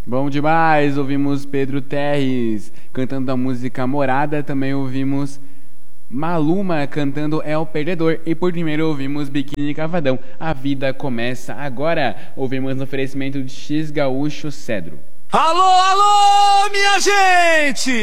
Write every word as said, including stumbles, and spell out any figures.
Bom demais, ouvimos Pedro Terres cantando a música Morada, também ouvimos Maluma cantando É o Perdedor e por primeiro ouvimos Biquíni Cavadão, A Vida Começa Agora. Ouvimos no oferecimento de X Gaúcho Cedro. Alô, alô, minha gente!